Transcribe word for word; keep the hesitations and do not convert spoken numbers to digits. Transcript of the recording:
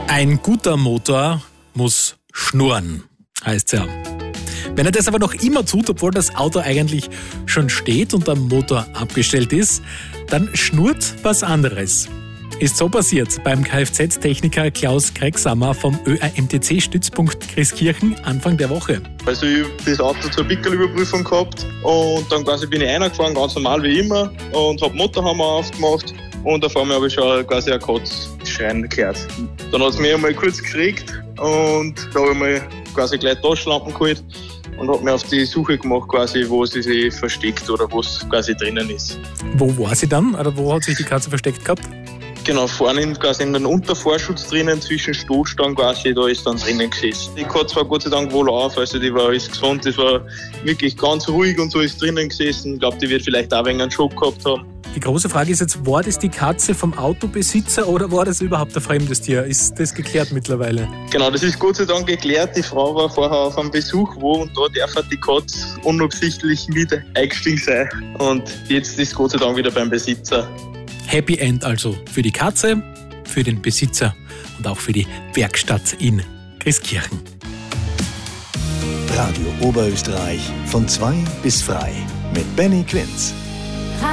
Ein guter Motor muss schnurren, heißt's ja. Wenn er das aber noch immer tut, obwohl das Auto eigentlich schon steht und der Motor abgestellt ist, dann schnurrt was anderes. Ist so passiert beim Kfz-Techniker Klaus Gregsammer vom Ö A M T C-Stützpunkt Christkirchen Anfang der Woche. Also ich habe das Auto zur Pickelüberprüfung gehabt und dann quasi bin ich reingefahren, ganz normal wie immer, und habe Motorhammer aufgemacht und auf einmal habe ich schon quasi ein Kotzschreien gehört. Dann hat es mich einmal kurz gekriegt und da habe ich mal quasi gleich Taschenlampen geholt und habe mich auf die Suche gemacht, quasi, wo sie sich versteckt oder wo es quasi drinnen ist. Wo war sie dann oder wo hat sich die Katze versteckt gehabt? Genau, vorne in, quasi in den Untervorschutz drinnen, zwischen Stoßstangen quasi, da ist dann drinnen gesessen. Die Katze war Gott sei Dank wohl auf, also die war alles gesund, das war wirklich ganz ruhig und so ist drinnen gesessen. Ich glaube, die wird vielleicht auch ein wenig einen Schock gehabt haben. Die große Frage ist jetzt, war das die Katze vom Autobesitzer oder war das überhaupt ein fremdes Tier? Ist das geklärt mittlerweile? Genau, das ist Gott sei Dank geklärt. Die Frau war vorher auf einem Besuch wo und da darf die Katze unabsichtlich mit eingestiegen sein. Und jetzt ist Gott sei Dank wieder beim Besitzer. Happy End also für die Katze, für den Besitzer und auch für die Werkstatt in Christkirchen. Radio Oberösterreich von zwei bis frei mit Benny Quinz.